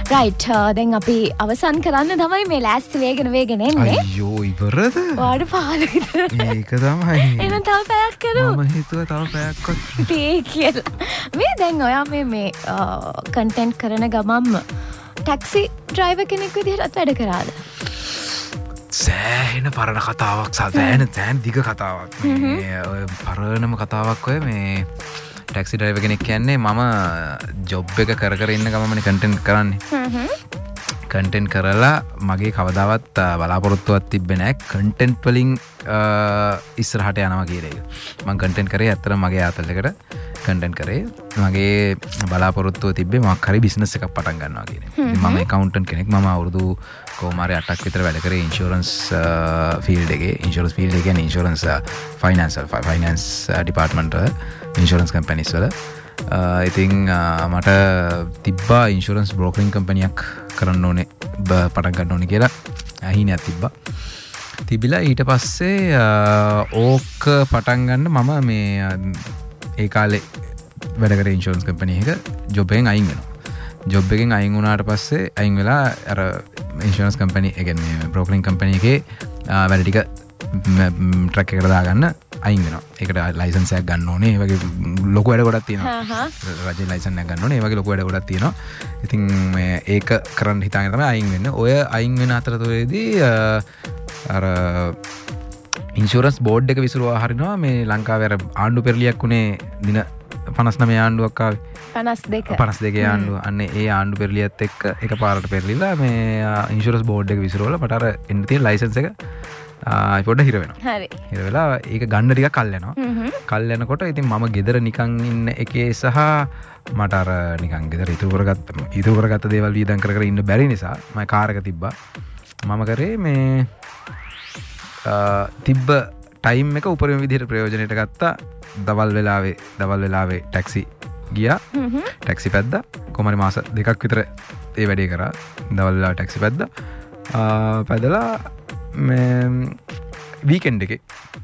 Right දැන් අපි අවසන් කරන්න තමයි මේ ලෑස්ති වේගෙන එන්නේ. අයියෝ ඉවරද? වාඩ 15 විතර. ඒක තමයි. එහෙනම් තව පැයක් කරමු. මම හිතුවා තව පැයක්වත් තේ කියලා. මේ දැන් ඔයා මේ කන්ටෙන්ට් කරන ගමම්ම ටැක්සි ඩ්‍රයිවර් කෙනෙක් විදිහට වැඩ කරාද? සෑහෙන පරණ කතාවක් සෑහෙන දිග කතාවක්. මේ ඔය පරණම කතාවක් ඔය මේ ටැක්සි ඩ්‍රයිවර් කෙනෙක් කියන්නේ මම ජොබ් එක කර ඉන්න ගමමනේ කන්ටෙන්ට් කරන්නේ. කන්ටෙන්ට් කරලා මගේ කවදාවත් බලාපොරොත්තුවක් තිබ්බේ නැහැ කන්ටෙන්ට් වලින් ඉස්සරහට යනවා කියන එක. මම කන්ටෙන්ට් කරේ ඇත්තටම මගේ ආතල් එකට කන්ටෙන්ට් කරේ. මගේ බලාපොරොත්තුව තිබ්බේ මොකක් හරි බිස්නස් එකක් පටන් ගන්නවා කියන එක. ඉතින් මම ඇකවුන්ටන්ට් කෙනෙක්. මම අවුරුදු කොහොමාරි 8ක් විතර වැඩ කරේ ඉන්ෂුරන්ස් ෆීල්ඩ් එකේ. ඉන්ෂුරන්ස් ෆීල්ඩ් එක කියන්නේ insurance finance department insurance companies වල. ඉතින් මට තිබ්බා ඉන්ෂුරන්ස් බ්‍රෝකරින් කම්පැනියක් කරන්න ඕනේ පටන් ගන්න ඕනේ කියලා අහිණයක් තිබ්බා. තිබිලා ඊට පස්සේ ඕක පටන් ගන්න මම මේ ඒ කාලේ වැඩ කරේ ඉන්ෂුරන්ස් කම්පැනි එක ජොබ් එකෙන් අයින් වෙනවා. ජොබ් එකෙන් අයින් වුණාට පස්සේ අයින් වෙලා අර ඉන්ෂුරන්ස් කම්පැනි ඒ කියන්නේ බ්‍රෝකරින් කම්පැනි එකේ වැඩ ටික ට්‍රැක් එකට දාගන්න අයින් වෙනවා. ඒකට ලයිසන්ස් එකක් ගන්න ඕනේ. ඒ වගේ ලොකු වැඩ ගොඩක් තියෙනවා. රජයේ ලයිසන්ස් එකක් ගන්න ඕනේ. ඒ වගේ ලොකු වැඩ ගොඩක් තියෙනවා. ඉතින් මේ ඒක කරන්න හිතාගෙන තමයි අයින් වෙන්නේ. ඔය අයින් වෙන අතරතුරේදී අර ඉන්ෂුරන්ස් බෝඩ් එක විසිරුවා හරිනවා. මේ ලංකාවේ අර ආණ්ඩු පෙරලියක් උනේ දින 59 ආණ්ඩුවක් ආවේ. 52 ආණ්ඩුව. අන්න ඒ ආණ්ඩු පෙරලියත් එක්ක එකපාරට පෙරලිලා මේ ඉන්ෂුරන්ස් බෝඩ් එක විසිරුවලා මට අර එන්න තියෙන ලයිසන්ස් එක පොඩ්ඩ හිර වෙනවා. හරි. හිර වෙලා ඒක ගන්න ටිකක් කල් යනවා. කල් යනකොට ඉතින් මම ගෙදර නිකන් ඉන්න එකේ සහ මට අර නිකන් ගෙදර ඉතුරු කරගත්ත දේවල් වියදම් කර ඉන්න බැරි නිසා මම කාර් එක තිබ්බා. මම කරේ මේ තිබ්බ ටයිම් එක උපරිම විදිහට ප්‍රයෝජනයට ගත්තා. දවල් වෙලාවේ ටැක්සි ගියා. ටැක්සි පැද්දා. කොහමරි මාස 2ක් විතර ඒ වැඩේ කරා. දවල් වෙලාව ටැක්සි පැද්දා. පැදලා වීකෙන්ඩ් එකේ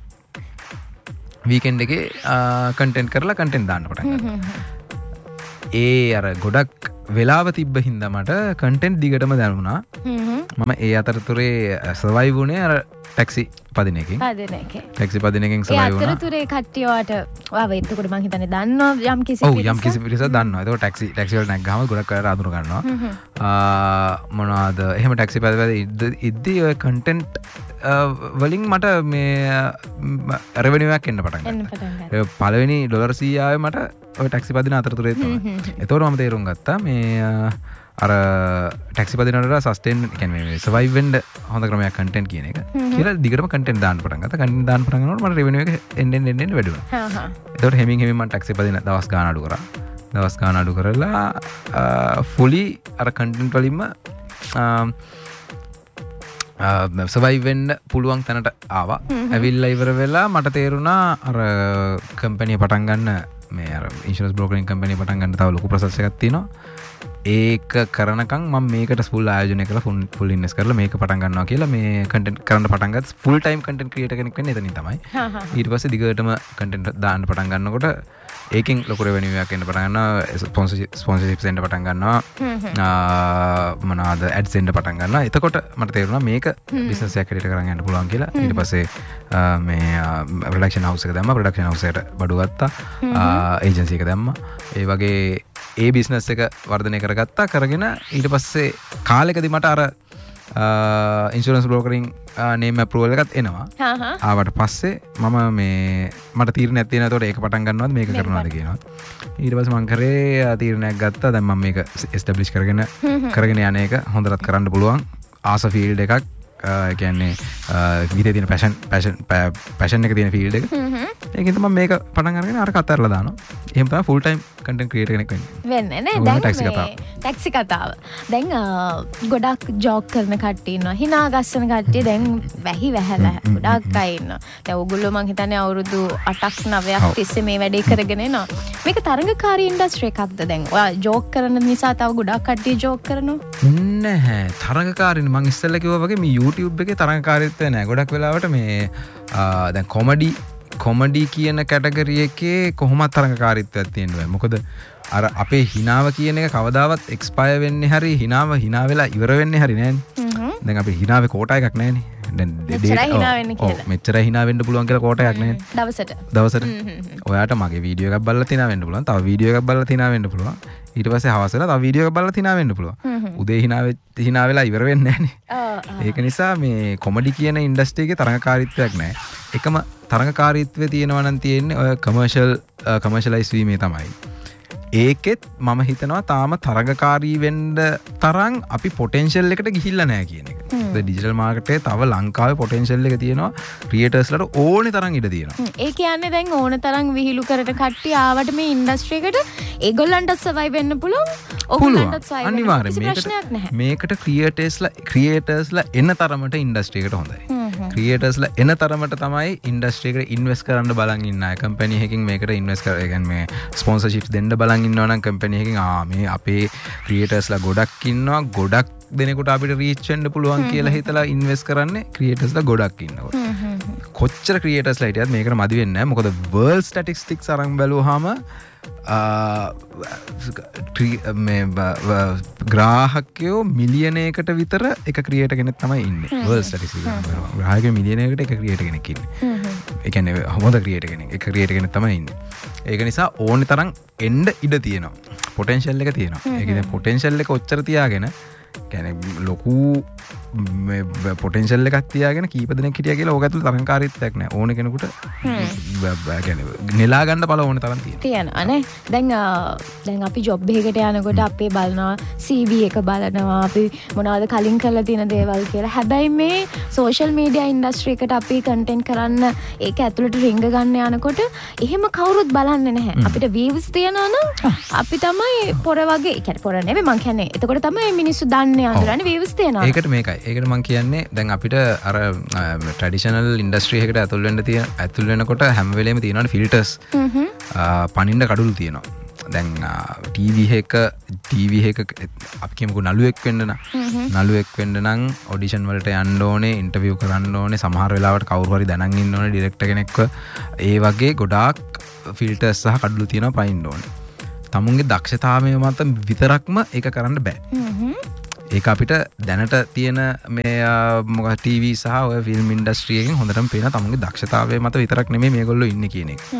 කන්ටෙන්ට් කරලා කන්ටෙන්ට් දාන්න පටන් ගත්තා. ඒ අර ගොඩක් වෙලාව තිබ්බ හින්දා මට කන්ටෙන්ට් දිගටම දැනුණා. මම ඒ අතරතුරේ සර්වයිව් වුණේ අර ටැක්සි පදින එකෙන්. ටැක්සි පදින එකෙන් සර්වයිව් වුණා. ඒ අතරතුරේ කට්ටිය වාට ඔයාව එතකොට මං හිතන්නේ දන්නවා යම් කිසි පිරිසක් දන්නවා. ඒතකොට ටැක්සි වල නැග්ගාම ගොඩක් අය අඳුර ගන්නවා. මොනවාද එහෙම ටැක්සි පැද ඉද්දී ඔය කන්ටෙන්ට් වලින් මට මේ රෙවෙනියු එකක් එන්න පටන් ගත්තා. පළවෙනි $100 ආවේ මට ඔය ටැක්සි පදින අතරතුරේ තමයි. ඒතකොට මම තේරුම් ගත්තා මේ අර ටැක්සි පදිනට සස්ටේන් කියන්නේ සර්වයිව් වෙන්න හොඳ ක්‍රමයක් කන්ටෙන්ට් කියන එක. කියලා දිගටම කන්ටෙන්ට් දාන්න පටන් ගත්තා. කන්ටෙන්ට් දාන්න පටන් ගන්නකොට මට රෙවෙනියු එක එන්න වැඩි වුණා. ඒතකොට හෙමින් මම ටැක්සි පදින දවස් ගාන අඩු කරා. දවස් ගාන අඩු කරලා ෆුලි අර කන්ටෙන්ට් වලින්ම සර්වයිව් වෙන්න පුළුවන් තැනට ආවා. ඇවිල්ලා ඉවර වෙලා මට තේරුණා අර කම්පැනි පටන් ගන්න මේ අර ඉන්ෂුරන්ස් බ්‍රෝකරින් කම්පැනි පටන් ගන්න තව ලොකු ප්‍රොසෙස් එකක් තියෙනවා. ඒක කරනකම් මම මේකට ෆුල් ආයෝජනය කරලා ෆුල් ඉන්වෙස්ට් කරලා මේක පටන් ගන්නවා කියලා මේ කන්ටෙන්ට් කරන්න පටන් ගත්තා. ෆුල් ටයිම් කන්ටෙන්ට් ක්‍රියේටර් කෙනෙක් වෙන්නේ එතනින් තමයි. ඊට පස්සේ දිගටම කන්ටෙන්ට් දාන්න පටන් ගන්නකොට ඒකෙන් ලොකු රෙවෙනියු එකක් එන්න පටන් ගන්නවා. ස්පොන්සර්ෂිප්ස් එන්න පටන් ගන්නවා. මොනවාද ඇඩ්ස් එන්න පටන් ගන්නවා. එතකොට මට තේරුණා මේක බිස්නස් එකක් හැටියට කරන් යන්න පුළුවන් කියලා. ඊට පස්සේ මේ ප්‍රොඩක්ෂන් හවුස් එක දැම්මා. ප්‍රොඩක්ෂන් හවුස් එකට බඩු ගත්තා. ඒජන්සි එක දැම්මා. ඒ වගේ ඒ බිස්නස් එක වර්ධනය කරගත්තා. කරගෙන ඊට පස්සේ කාලෙකදී මට අර ඉන්ෂුරන්ස් බ්‍රෝකරින් නේම් ඇප්‍රූවල් එකත් එනවා. ආවට පස්සේ මම මේ මට තීරණයක් තියෙනවා. ඒතකොට ඒක පටන් ගන්නවද මේක කරනවද කියනවා. ඊට පස්සේ මම කරේ තීරණයක් ගත්තා. දැන් මම මේක එස්ටැබ්ලිෂ් කරගෙන යන එක හොඳට කරන්න පුළුවන් ආස ෆීල්ඩ් එකක්. ඒ කියන්නේ ගිතේ තියෙන පැෂන් එක තියෙන ෆීල්ඩ් එක. ඒකෙන් තමයි මේක පටන් අරගෙන අර කතරලා දානවා. එහෙම තමයි ෆුල් ටයිම් කන්ටෙන්ට් ක්‍රියේටර් කෙනෙක් වෙන්නේ නේ. දැන් ටැක්සි කතාව. දැන් ගොඩක් ජෝක් කරන කට්ටිය ඉන්නවා. hina ගස්සන කට්ටිය දැන් වැහිලා ගොඩක් අය ඉන්නවා. දැන් ඕගොල්ලෝ මං හිතන්නේ අවුරුදු 8ක් 9ක් තිස්සේ මේ වැඩේ කරගෙන එනවා. මේක තරඟකාරී ඉන්ඩස්ට්‍රි එකක්ද දැන්? ඔයා ජෝක් කරන නිසා තව ගොඩක් කට්ටිය ජෝක් කරනවා. නැහැ. තරඟකාරීනේ මං ඉස්සෙල්ලා කිව්වා වගේ මේ YouTube එකේ තරඟකාරීත්වය නැහැ. ගොඩක් වෙලාවට මේ දැන් කොමඩි කියන කැටගරි එකේ කොහොමත් තරඟකාරීත්වයක් තියෙනවා. මොකද අර අපේ හිනාව කියන එක කවදාවත් එක්ස්පයර් වෙන්නේ හරි හිනාව හිනා වෙලා ඉවර වෙන්නේ හරි නෑනේ. දැන් අපි හිනාවේ කෝටා එකක් නෑනේ. දැන් මෙච්චරයි හිනා වෙන්න පුළුවන් කියලා කෝටා එකක් නෑනේ. දවසට. ඔයාට මගේ වීඩියෝ එකක් බලලා තිනා වෙන්න පුළුවන්. තව වීඩියෝ එකක් බලලා තිනා වෙන්න පුළුවන්. ඊට පස්සේ හවස වෙලා තව වීඩියෝ එකක් බලලා තිනා වෙන්න පුළුවන්. උදේ හිනා වෙලා ඉවර වෙන්නේ නෑනේ. ඒක නිසා මේ කොමඩි කියන ඉන්ඩස්ට්‍රි එකේ තරඟකාරීත්වයක් නෑ. එකම තරඟකාරීත්වය තියෙනවා නම් තියෙන්නේ ඔය කමර්ෂලයිස් වීමේ තමයි. ඒකෙත් මම හිතනවා තාම තරඟකාරී වෙන්න තරම් අපි පොටෙන්ෂල් එකට ගිහිල්ලා නැහැ කියන එක. ඩිජිටල් මාකටේ තව ලංකාවේ පොටෙන්ෂල් එක තියෙනවා. ක්‍රියේටර්ස්ලට ඕනේ තරම් ඉඩ තියෙනවා. ඒ කියන්නේ දැන් ඕන තරම් විහිළු කරට කට්ටිය ආවට මේ ඉන්ඩස්ට්‍රි එකට ඒගොල්ලන්ට සර්වයිව් වෙන්න පුළුවන්. ඔයගොල්ලන්ට සර්වයිව් වෙන්න අනිවාර්යයෙන් මේකට ක්‍රියේටර්ස්ලා එන තරමට ඉන්ඩස්ට්‍රි එකට හොඳයි. ක්‍රියේටර්ස්ලා එන තරමට තමයි ඉන්ඩස්ට්‍රි එකට ඉන්වෙස්ට් කරන්න බලන් ඉන්න අය. කම්පැනි එකකින් මේකට ඉන්වෙස්ට් කරලා ඒ කියන්නේ මේ ස්පොන්සර්ෂිප්ස් දෙන්න බලන් ඉන්නවා නම් කම්පැනි එකකින් මේ අපේ ක්‍රියේටර්ස්ලා ගොඩක් ඉන්නවා. ගොඩක් දෙනෙකුට අපිට රීච් වෙන්න පුළුවන් කියලා හිතලා ඉන්වෙස්ට් කරන්නේ ක්‍රියේටර්ස්ලා ගොඩක් ඉන්නකොට. කොච්චර ක්‍රියේටර්ස්ලා හිටියත් මේකට මදි වෙන්නේ නැහැ. මොකද වර්ල්ඩ් ස්ටැටිස්ටික්ස් අරන් බැලුවාම ග්‍රාහකයෝ මිලියනයකට විතර එක ක්‍රියේටර් කෙනෙක් තමයි ඉන්නේ. වර්ල්ඩ් ස්ටැටිස්ටික්ස් බලනවා. ග්‍රාහකයෝ මිලියනයකට එක ක්‍රියේටර් කෙනෙක් ඉන්නේ. ඒ කියන්නේ හොඳ ක්‍රියේටර් කෙනෙක්. එක ක්‍රියේටර් කෙනෙක් තමයි ඉන්නේ. ඒක නිසා ඕනේ තරම් එන්න ඉඩ තියෙනවා. පොටෙන්ෂල් එක තියෙනවා. ඒ කියන්නේ පොටෙන්ෂල් එක ඔච්චර තියාගෙන කියන්නේ ලොකු පොටෙන්ෂල් එකක් තියාගෙන කීප දෙනෙක් හිටියා කියලා ඕක ඇතුළේ තරංකාරීත්වයක් නැහැ. ඕන කෙනෙකුට නෙලා ගන්න බල ඕන තරම් තියෙනවා නේ. දැන් අපි ජොබ් එකකට යනකොට අපේ බලනවා CV එක බලනවා අපි මොනවද කලින් කරලා තියෙන දේවල් කියලා. හැබැයි මේ සෝෂල් මීඩියා ඉන්ඩස්ට්‍රි එකට අපි කන්ටෙන්ට් කරන්න ඒක ඇතුළට රිංග ගන්න යනකොට එහෙම කවුරුත් බලන්නේ නැහැ. අපිට views තියනවා නම් අපි තමයි පොර වගේ. ඒ කියන්නේ පොර නෙවෙයි මං කියන්නේ. එතකොට තමයි මිනිස්සු දන්නේ අඳුරන්නේ views තියනවා. ඒකට මේකයි. ඒකට මං කියන්නේ දැන් අපිට අර ට්‍රැඩිෂනල් ඉන්ඩස්ට්‍රි එකකට ඇතුල් වෙනකොට හැම වෙලේම තියෙනවානේ ෆිල්ටර්ස්. පනින්න කඩුළු තියෙනවා. දැන් TV එක අපි කියමුකෝ නළුවෙක් වෙන්න නම් ඔඩිෂන් වලට යන්න ඕනේ, ඉන්ටර්විව් කරන්න ඕනේ, සමහර වෙලාවට කවුරු හරි දැනන් ඉන්න ඕනේ ඩිරෙක්ටර් කෙනෙක්ව. ඒ වගේ ගොඩාක් ෆිල්ටර්ස් සහ කඩුළු තියෙනවා පනින්න ඕනේ. තමුන්ගේ දක්ෂතාවය මත විතරක්ම ඒක කරන්න බෑ. ඒක අපිට දැනට තියෙන මේ මොකක් TV සහ ඔය ෆිල්ම් ඉන්ඩස්ට්‍රි එකෙන් හොඳටම පේන තමුන්ගේ දක්ෂතාවය මත විතරක් නෙමෙයි මේගොල්ලෝ ඉන්නේ කියන එක.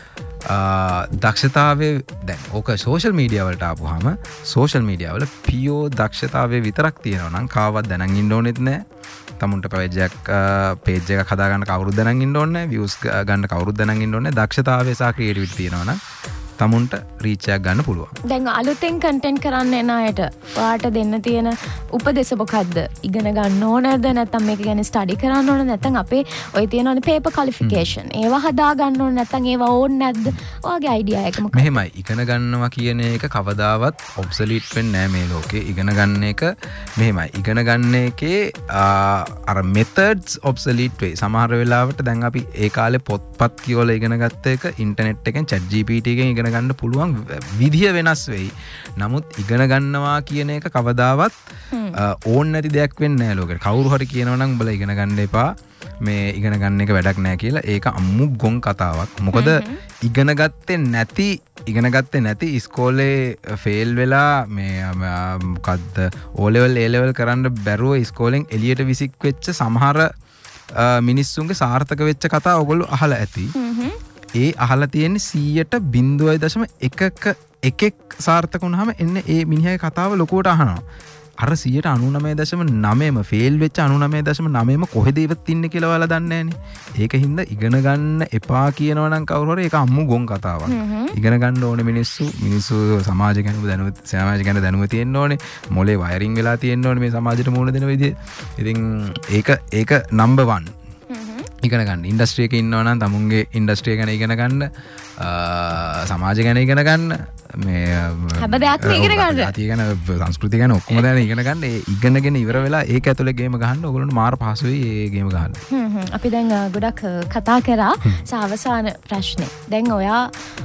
දක්ෂතාවය දැන් ඕක සෝෂල් මීඩියා වලට ආපුවාම සෝෂල් මීඩියා වල පියෝ දක්ෂතාවය විතරක් තියෙනවා නම් කාවත් දැනන් ඉන්න ඕනෙත් නෑ. තමුන්ට පේජ් එකක් හදාගන්න කවුරුත් දැනන් ඉන්න ඕනේ නෑ. views ගන්න කවුරුත් දැනන් ඉන්න ඕනේ නෑ. දක්ෂතාවය සහ ක්‍රියේටිවිටි තියෙනවා නම් තමුන්ට රීච් එකක් ගන්න පුළුවන්. දැන් අලුතෙන් කන්ටෙන්ට් කරන්න එන අයට ඔයාට දෙන්න තියෙන උපදෙස් මොකක්ද? ඉගෙන ගන්න ඕනද නැත්නම් මේක ගැන ස්ටඩි කරන්න ඕනද නැත්නම් අපේ ඔය තියෙනවනේ පේපර් ක්වොලිෆිකේෂන් ඒවා හදා ගන්න ඕන නැත්නම් ඒවා ඕනේ නැද්ද? ඔයාගේ අයිඩියා එක මොකක්ද? මෙහෙමයි ඉගෙන ගන්නවා කියන එක කවදාවත් ඔබ්සලීට් වෙන්නේ නැහැ මේ ලෝකේ. ඉගෙන ගන්න එක මෙහෙමයි. ඉගෙන ගන්න එකේ අර මෙතඩ්ස් ඔබ්සලීට් වෙයි. සමහර වෙලාවට දැන් අපි ඒ කාලේ පොත්පත් කියවලා ඉගෙන ගත්ත එක ඉන්ටර්නෙට් එකෙන් chat GPT එකෙන් ඉගෙන ගන්න පුළුවන් විදිය වෙනස් වෙයි. නමුත් ඉගෙන ගන්නවා කියන එක කවදාවත් ඕන් නැති දෙයක් වෙන්නේ නැහැ ලෝකෙට. කවුරු හරි කියනවා නම් උඹලා ඉගෙන ගන්න එපා. මේ ඉගෙන ගන්න එක වැඩක් නැහැ කියලා. ඒක අම්මු ගොන් කතාවක්. මොකද ඉගෙන ගත්තේ නැති ඉස්කෝලේ ෆේල් වෙලා මේ මොකද්ද O level A level කරන්න බැරුව ඉස්කෝලෙන් එළියට විසික් වෙච්ච සමහර මිනිස්සුන්ගේ සාර්ථක වෙච්ච කතා ඔයගොල්ලෝ අහලා ඇති. ඒ අහලා තියෙන්නේ 100.0.1 සාර්ථක වුණාම එන්න ඒ මිනිහගේ කතාව ලොකුවට අහනවා. අර 99.9ම ෆේල් වෙච්ච 99.9ම කොහෙද ඉවත් ඉන්නේ කියලා ඔයාලා දන්නේ නැහනේ. ඒක හින්දා ඉගෙන ගන්න එපා කියනවා නම් කවුරු හරි ඒක අම්මු ගොන් කතාවක්. ඉගෙන ගන්න ඕනේ මිනිස්සු සමාජ ගැන දැනුම තියෙන්න ඕනේ. මොලේ වයරින් වෙලා තියෙන්න ඕනේ මේ සමාජයට මුහුණ දෙන විදිහ. ඉතින් ඒක නම්බර් 1. ඉගෙන ගන්න. ඉන්ඩස්ට්‍රි එකේ ඉන්නවා නම් තමුන්ගේ ඉන්ඩස්ට්‍රි ගැන ඉගෙන ගන්න, සමාජ ගැන ඉගෙන ගන්න, මේ හැම දෙයක්ම ඉගෙන ගන්න. ජාතිය ගැන, සංස්කෘතිය ගැන ඔක්කොම දැන ඉගෙන ගන්න. ඒ ඉගෙනගෙන ඉවර වෙලා ඒක ඇතුලේ ගේම ගහන්න ඕගොල්ලන්ට මාර පහසුයි ඒ ගේම ගහන්න. අපි දැන් ගොඩක් කතා කරා අවසාන ප්‍රශ්නේ. දැන් ඔයා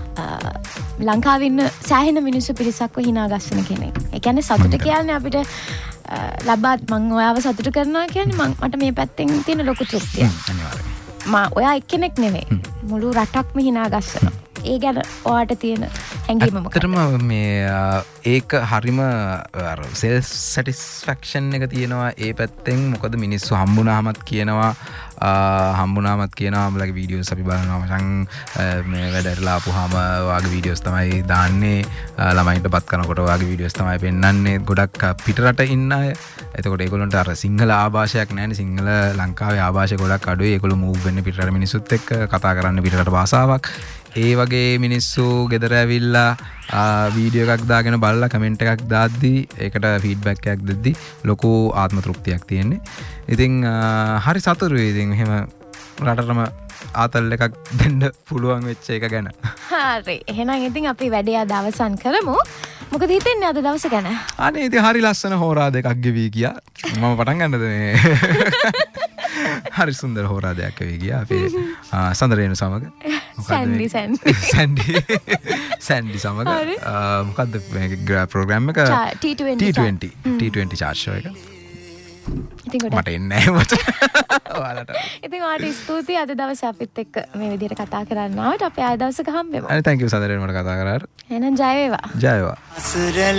ලංකාවේ ඉන්න සෑහෙන මිනිස්සු පිරිසක්ව hina ගස්සන කෙනෙක්. ඒ කියන්නේ සතුට කියන්නේ අපිට ලබාත් මං ඔයාව සතුට කරනවා කියන්නේ මට මේ පැත්තෙන් තියෙන ලොකු තෘප්තියක්. අනිවාර්යයෙන්. ඔයා එක්කෙනෙක් නෙවෙයි. මුළු රටක්ම hina ගස්සනවා. ඒ ගැන ඔයාට තියෙන හැඟීම මොකක්ද? ඇත්තටම මේ ඒක හරිම සෙල්ෆ් සැටිස්ෆැක්ෂන් එක තියෙනවා ඒ පැත්තෙන්. මොකද මිනිස්සු හම්බුනාමත් කියනවා උඹලගේ වීඩියෝස් අපි බලනවා මචං මේ වැඩටලා ආපුවාම ඔයාගේ වීඩියෝස් තමයි දාන්නේ, ළමයින්ට පත් කරනකොට ඔයාගේ වීඩියෝස් තමයි පෙන්වන්නේ. ගොඩක් පිටරට ඉන්න අය. එතකොට ඒගොල්ලන්ට අර සිංහල ආభాෂයක් නැහැනේ. සිංහල ලංකාවේ ආభాෂය ගොඩක් අඩුයි. ඒගොල්ලෝ මූව් වෙන්නේ පිටරට මිනිස්සුත් එක්ක, කතා කරන්නේ පිටරට භාෂාවක්. ඒ වගේ මිනිස්සු ගෙදර ඇවිල්ලා වීඩියෝ එකක් දාගෙන බලලා කමෙන්ට් එකක් දාද්දී ඒකට ෆීඩ්බැක් එකක් දෙද්දී ලොකු ආත්ම තෘප්තියක් තියෙන්නේ. ඉතින් හරි සතුටුයි. ඉතින් එහෙම රටටම ආතල් එකක් දෙන්න පුළුවන් වෙච්ච එක ගැන. හරි. එහෙනම් ඉතින් අපි වැඩේ අද අවසන් කරමු. මොකද හිතෙන්නේ අද දවස ගැන? අනේ ඉතින් හරි ලස්සන හෝරා දෙකක් ගෙවි ගියා. මම පටන් ගන්නද මේ? හරි සුන්දර හෝරා දෙකක් ගෙවි ගියා අපේ සඳරේනු සමග. සැන්ඩි සමග. මොකද්ද මේ ප්‍රෝග්‍රෑම් එක? T20 චාට් ෂෝ එක. ඉතින් මට එන්නේ නැහැ මට. ඔයාලට. ඉතින් ඔයාලට ස්තුතියි අද දවසේ අපිත් එක්ක මේ විදිහට කතා කරන්න ආවට. අපි ආය දවසක හම්බෙමු. අනේ thank you සඳරේනු මට කතා කරාට. එහෙනම් ජය වේවා. ජය වේවා.